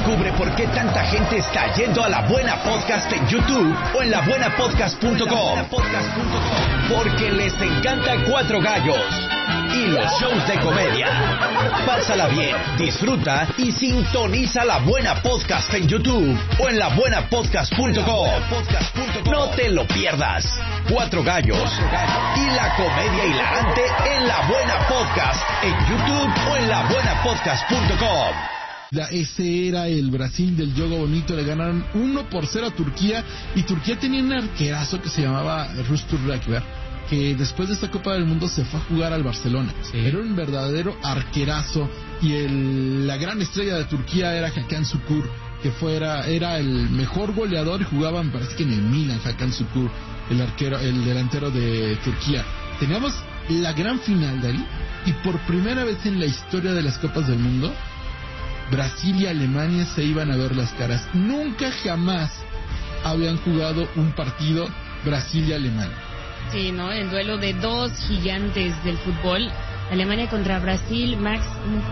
Descubre por qué tanta gente está yendo a La Buena Podcast en YouTube o en labuenapodcast.com. Porque les encanta Cuatro Gallos y los shows de comedia. Pásala bien, disfruta y sintoniza La Buena Podcast en YouTube o en labuenapodcast.com. No te lo pierdas. Cuatro Gallos y la comedia hilarante en La Buena Podcast en YouTube o en labuenapodcast.com. Ese era el Brasil del Jogo Bonito. Le ganaron 1-0 a Turquía, y Turquía tenía un arquerazo que se llamaba Rustur Rekber, que después de esta Copa del Mundo se fue a jugar al Barcelona. Sí. Era un verdadero arquerazo, y la gran estrella de Turquía era Hakan Şükür, que era el mejor goleador, y jugaba, me parece que en el Milan, Hakan Şükür, el delantero de Turquía. Teníamos la gran final de ahí, y por primera vez en la historia de las Copas del Mundo, Brasil y Alemania se iban a ver las caras. Nunca jamás habían jugado un partido Brasil y Alemania. Sí, ¿no? El duelo de dos gigantes del fútbol. Alemania contra Brasil. Max, ¿cómo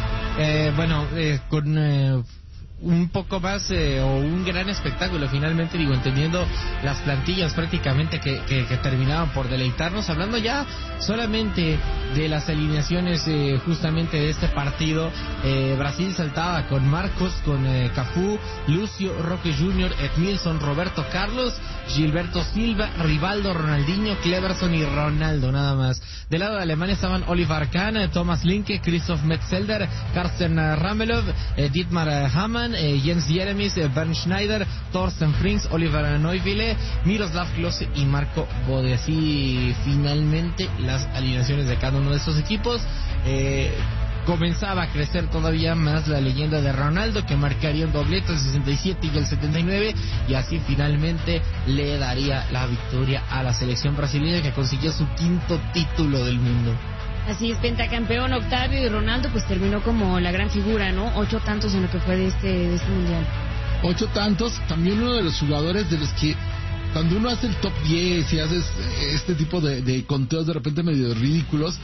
fue? Con un poco más o un gran espectáculo, finalmente, entendiendo las plantillas prácticamente que terminaban por deleitarnos. Hablando ya solamente de las alineaciones justamente de este partido, Brasil saltaba con Marcos, con Cafú, Lucio, Roque Jr., Edmilson, Roberto Carlos, Gilberto Silva, Rivaldo, Ronaldinho, Cleverson y Ronaldo, nada más. Del lado de Alemania estaban Oliver Kahn, Thomas Linke, Christoph Metzelder, Karsten Ramelov, Dietmar Hamann, Jens Jeremies, Bernd Schneider, Thorsten Frings, Oliver Neuville, Miroslav Klose y Marco Bode. Así finalmente las alineaciones de cada uno de estos equipos. Comenzaba a crecer todavía más la leyenda de Ronaldo, que marcaría un doblete el 67 y el 79, y así finalmente le daría la victoria a la selección brasileña, que consiguió su quinto título del mundo. Así es, pentacampeón Octavio, y Ronaldo pues terminó como la gran figura, ¿no? 8 tantos en lo que fue de este mundial. 8 tantos, también uno de los jugadores de los que cuando uno hace el top 10 y haces este tipo de conteos de repente medio ridículos,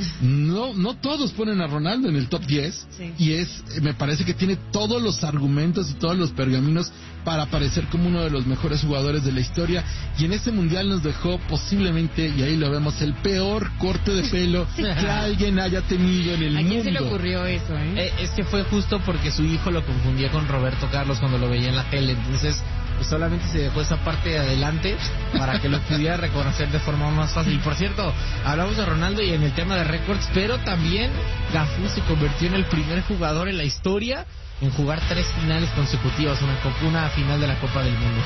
no todos ponen a Ronaldo en el top 10, sí. Y me parece que tiene todos los argumentos y todos los pergaminos para aparecer como uno de los mejores jugadores de la historia, y en este mundial nos dejó posiblemente, y ahí lo vemos, el peor corte de pelo que alguien haya tenido en el mundo. ¿A quién se le ocurrió eso, Es que fue justo porque su hijo lo confundía con Roberto Carlos cuando lo veía en la tele, entonces pues solamente se dejó esa parte de adelante para que lo pudiera reconocer de forma más fácil. Y por cierto, hablamos de Ronaldo y en el tema de récords, pero también Cafú se convirtió en el primer jugador en la historia en jugar 3 finales consecutivas, una final de la Copa del Mundo.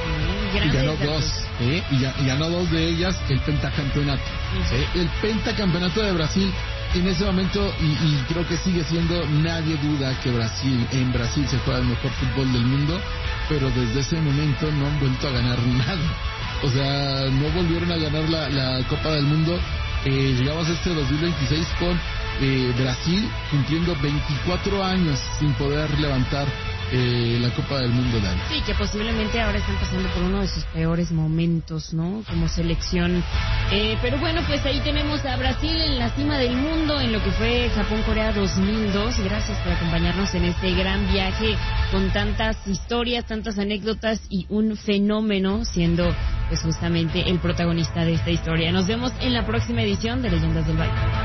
Y ganó 2, ¿sí? Y ganó 2 de ellas, el pentacampeonato. ¿Sí? El pentacampeonato de Brasil. En ese momento, y creo que sigue siendo, nadie duda que en Brasil se juega el mejor fútbol del mundo, pero desde ese momento no han vuelto a ganar nada. O sea, no volvieron a ganar la Copa del Mundo. Llegamos a este 2026 con Brasil cumpliendo 24 años sin poder levantar la Copa del Mundo de año. Sí, que posiblemente ahora están pasando por uno de sus peores momentos, ¿no? Como selección. Pero bueno, pues ahí tenemos a Brasil en la cima del mundo en lo que fue Japón-Corea 2002. Gracias por acompañarnos en este gran viaje con tantas historias, tantas anécdotas y un fenómeno siendo pues justamente el protagonista de esta historia. Nos vemos en la próxima edición de Leyendas del Baile.